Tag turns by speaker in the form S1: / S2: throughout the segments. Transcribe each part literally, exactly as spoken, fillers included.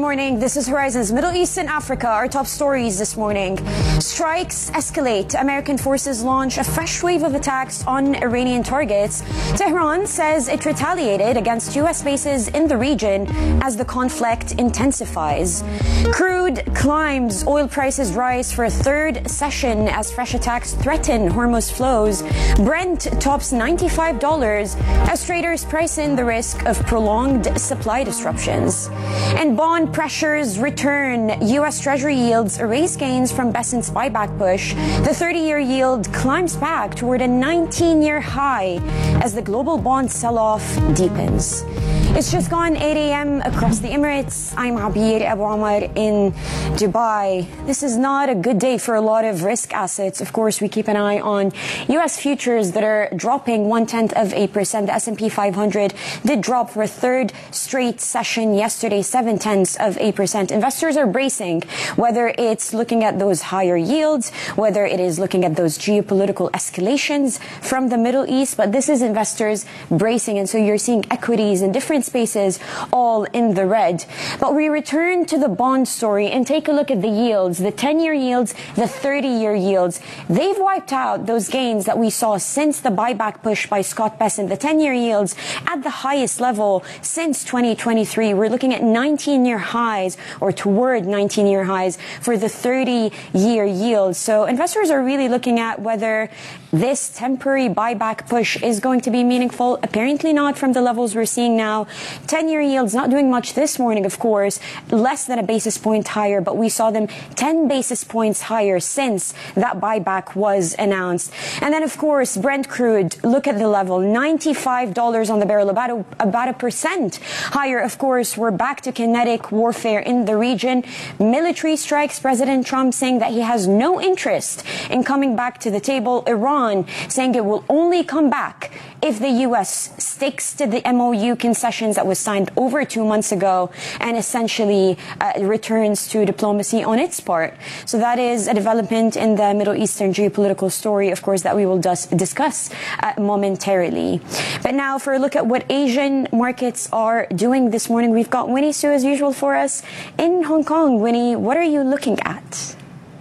S1: morning. This is Horizon's Middle East and Africa. Our top stories this morning. Strikes escalate. American forces launch a fresh wave of attacks on Iranian targets. Tehran says it retaliated against U S bases in the region as the conflict intensifies. Crude climbs. Oil prices rise for a third session as fresh attacks threaten Hormuz flows. Brent tops ninety-five dollars as traders price in the risk of prolonged supply disruptions. And bond pressures return. U S Treasury yields erase gains from Bessent's buyback push. The thirty-year yield climbs back toward a nineteen-year high as the global bond sell-off deepens. It's just gone eight a.m. across the Emirates. I'm Abir Abu Amar in Dubai. This is not a good day for a lot of risk assets. Of course, we keep an eye on U S futures that are dropping one-tenth of a percent. The S and P five hundred did drop for a third straight session yesterday, seven-tenths of a percent. Investors are bracing, whether it's looking at those higher yields, whether it is looking at those geopolitical escalations from the Middle East. But this is investors bracing. And so you're seeing equities in different spaces all in the red. But we return to the bond story and take a look at the yields, the ten-year yields, the thirty-year yields. They've wiped out those gains that we saw since the buyback push by Scott Bessent. The ten-year yields at the highest level since twenty twenty-three. We're looking at nineteen-year highs or toward nineteen-year highs for the thirty-year yield. So investors are really looking at whether this temporary buyback push is going to be meaningful. Apparently not from the levels we're seeing now. ten-year yields not doing much this morning, of course, less than a basis point higher, but we saw them ten basis points higher since that buyback was announced. And then, of course, Brent crude, look at the level, ninety-five dollars on the barrel, about a, about a percent higher. Of course, we're back to kinetic warfare in the region. Military strikes, President Trump saying that he has no interest in coming back to the table. Iran saying it will only come back if the U S sticks to the M O U concessions that was signed over two months ago and essentially uh, returns to diplomacy on its part. So that is a development in the Middle Eastern geopolitical story, of course, that we will dis- discuss uh, momentarily. But now for a look at what Asian markets are doing this morning, we've got Winnie Su as usual for us in Hong Kong. Winnie, what are you looking at?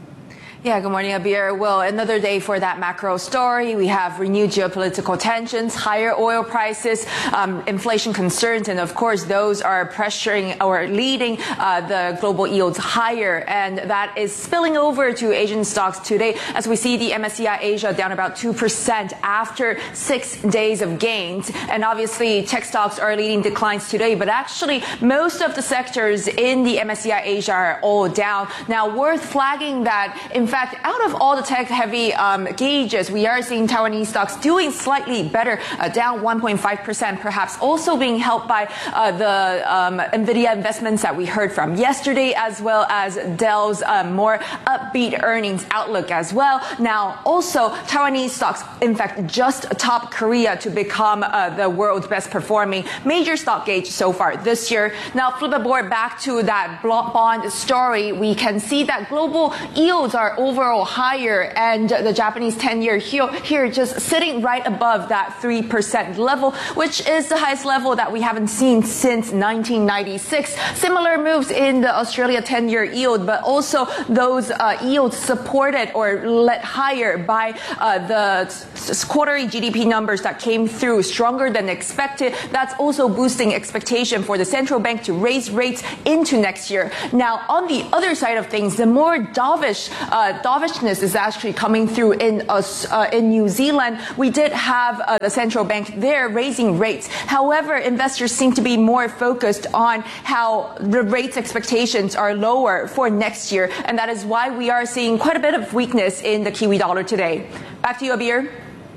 S2: Yeah, good morning, Abir. Well, another day for that macro story. We have renewed geopolitical tensions, higher oil prices, um, inflation concerns, and of course, those are pressuring or leading uh, the global yields higher. And that is spilling over to Asian stocks today as we see the M S C I Asia down about two percent after six days of gains. And obviously, tech stocks are leading declines today, but actually, most of the sectors in the M S C I Asia are all down. Now, worth flagging that, in fact, out of all the tech-heavy um, gauges, we are seeing Taiwanese stocks doing slightly better, uh, down one point five percent, perhaps also being helped by uh, the um, NVIDIA investments that we heard from yesterday, as well as Dell's uh, more upbeat earnings outlook as well. Now, also, Taiwanese stocks, in fact, just top Korea to become uh, the world's best performing major stock gauge so far this year. Now, flip the board back to that bond story. We can see that global yields are overall higher, and the Japanese ten-year here, here just sitting right above that three percent level, which is the highest level that we haven't seen since nineteen ninety-six. Similar moves in the Australia ten-year yield, but also those uh, yields supported or let higher by uh, the quarterly G D P numbers that came through stronger than expected. That's also boosting expectation for the central bank to raise rates into next year. Now, on the other side of things, the more dovish uh, dovishness is actually coming through in us uh, in New Zealand. We did have uh, the central bank there raising rates. However, investors seem to be more focused on how the rates expectations are lower for next year, and that is why we are seeing quite a bit of weakness in the Kiwi dollar today. Back to you, Abir.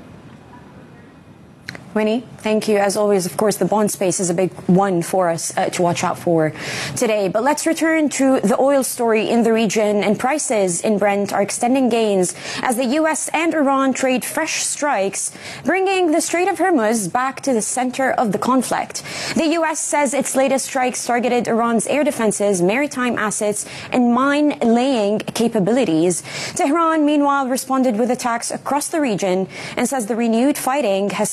S1: Winnie, thank you. As always, of course, the bond space is a big one for us uh, to watch out for today. But let's return to the oil story in the region. And prices in Brent are extending gains as the U S and Iran trade fresh strikes, bringing the Strait of Hormuz back to the center of the conflict. The U S says its latest strikes targeted Iran's air defenses, maritime assets, and mine-laying capabilities. Tehran, meanwhile, responded with attacks across the region and says the renewed fighting has tightened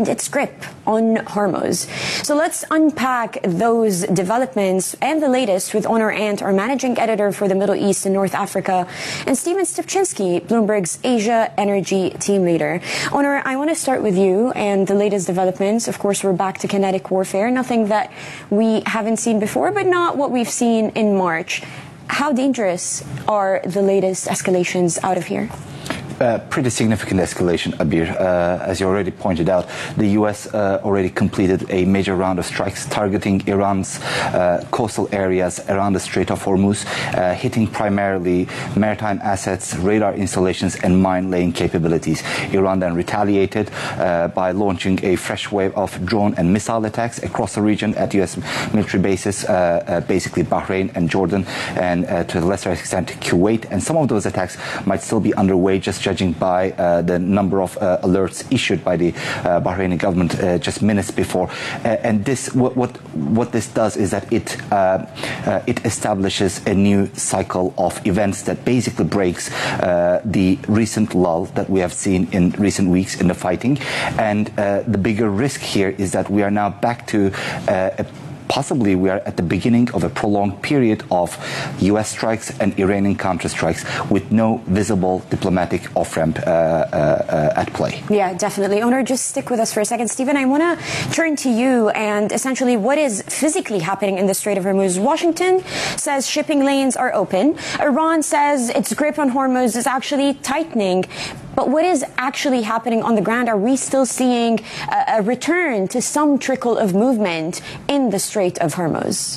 S1: and its grip on Hormuz. So let's unpack those developments and the latest with Onur Ant, our managing editor for the Middle East and North Africa, and Stephen Stupczynski, Bloomberg's Asia Energy team leader. Onur, I want to start with you and the latest developments. Of course, we're back to kinetic warfare, nothing that we haven't seen before, but not what we've seen in March. How dangerous are the latest escalations out of here?
S3: Uh, pretty significant escalation, Abir. Uh, as you already pointed out, the U S uh, already completed a major round of strikes targeting Iran's uh, coastal areas around the Strait of Hormuz, uh, hitting primarily maritime assets, radar installations, and mine-laying capabilities. Iran then retaliated uh, by launching a fresh wave of drone and missile attacks across the region at U S military bases, uh, uh, basically Bahrain and Jordan, and uh, to a lesser extent Kuwait. And some of those attacks might still be underway, just judging by uh, the number of uh, alerts issued by the uh, Bahraini government uh, just minutes before. Uh, and this, what, what what this does is that it uh, uh, it establishes a new cycle of events that basically breaks uh, the recent lull that we have seen in recent weeks in the fighting. And uh, the bigger risk here is that we are now back to uh, a Possibly we are at the beginning of a prolonged period of U S strikes and Iranian counterstrikes with no visible diplomatic off-ramp uh, uh, uh, at play.
S1: Yeah, definitely. Onur, just stick with us for a second. Stephen, I want to turn to you and essentially what is physically happening in the Strait of Hormuz. Washington says shipping lanes are open. Iran says its grip on Hormuz is actually tightening. But what is actually happening on the ground? Are we still seeing a, a return to some trickle of movement in the Strait of Hormuz?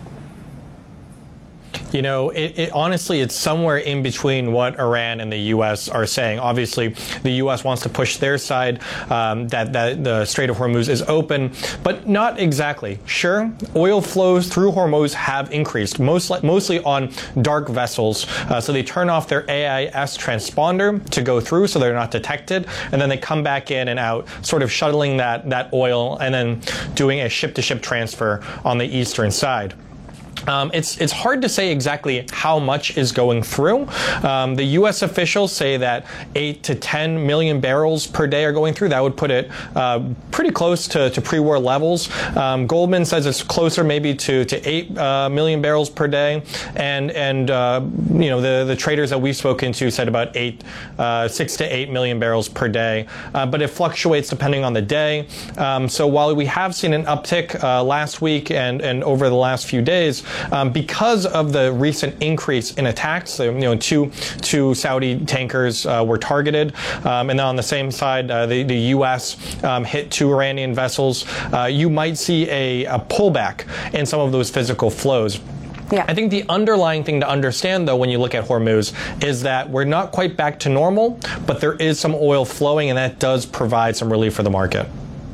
S4: You know, it, it, honestly, it's somewhere in between what Iran and the U S are saying. Obviously, the U S wants to push their side, um, that, that the Strait of Hormuz is open, but not exactly. Sure, oil flows through Hormuz have increased, most, mostly on dark vessels. Uh, so they turn off their A I S transponder to go through so they're not detected, and then they come back in and out, sort of shuttling that, that oil and then doing a ship-to-ship transfer on the eastern side. Um, it's it's hard to say exactly how much is going through. Um, the U S officials say that eight to ten million barrels per day are going through. That would put it uh, pretty close to, to pre-war levels. Um, Goldman says it's closer maybe to to eight uh, million barrels per day, and and uh, you know the the traders that we've spoken to said about eight uh, six to eight million barrels per day. Uh, but it fluctuates depending on the day. Um, so while we have seen an uptick uh, last week and and over the last few days. Um, because of the recent increase in attacks, you know, two two Saudi tankers uh, were targeted, um, and then on the same side, uh, the, the U S um, hit two Iranian vessels. Uh, you might see a, a pullback in some of those physical flows. Yeah. I think the underlying thing to understand, though, when you look at Hormuz, is that we're not quite back to normal, but there is some oil flowing, and that does provide some relief for the market.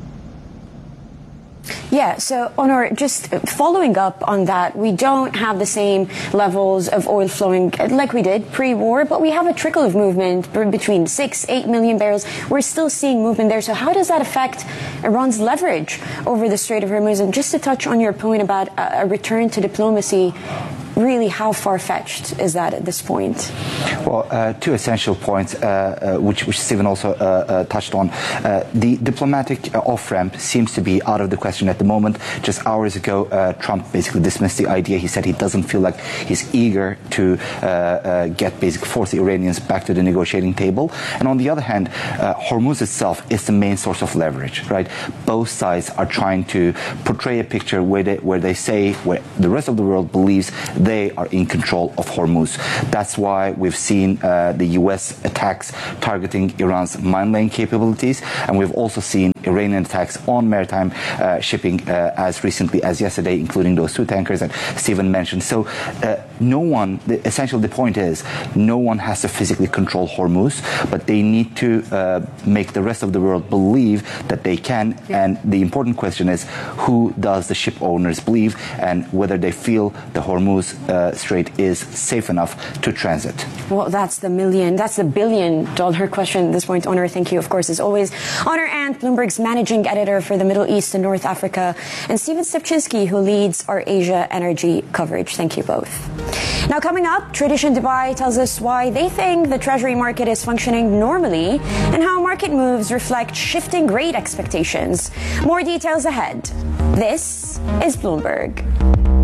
S1: Yeah, so Onur, just following up on that, we don't have the same levels of oil flowing like we did pre-war, but we have a trickle of movement between six, eight million barrels. We're still seeing movement there. So how does that affect Iran's leverage over the Strait of Hormuz? And just to touch on your point about a return to diplomacy, really, how far-fetched is that at this point?
S3: Well, uh, two essential points, uh, uh, which, which Stephen also uh, uh, touched on. Uh, the diplomatic uh, off-ramp seems to be out of the question at the moment. Just hours ago, uh, Trump basically dismissed the idea. He said he doesn't feel like he's eager to uh, uh, get basically force the Iranians back to the negotiating table. And on the other hand, uh, Hormuz itself is the main source of leverage, right? Both sides are trying to portray a picture where they, where they say, where the rest of the world believes they are in control of Hormuz. That's why we've seen uh, the U S attacks targeting Iran's mine-laying capabilities, and we've also seen Iranian attacks on maritime uh, shipping uh, as recently as yesterday, including those two tankers that Stephen mentioned. So uh, no one, the, essentially the point is, no one has to physically control Hormuz, but they need to uh, make the rest of the world believe that they can. Yeah. And the important question is, who does the ship owners believe, and whether they feel the Hormuz Hormuz uh, Strait is safe enough to transit.
S1: Well, that's the million, that's the billion dollar question at this point. Onur, thank you, of course, as always. Onur Ant, Bloomberg's managing editor for the Middle East and North Africa, and Stephen Stepczynski, who leads our Asia energy coverage. Thank you both. Now, coming up, Tradition Dubai tells us why they think the Treasury market is functioning normally and how market moves reflect shifting rate expectations. More details ahead. This is Bloomberg.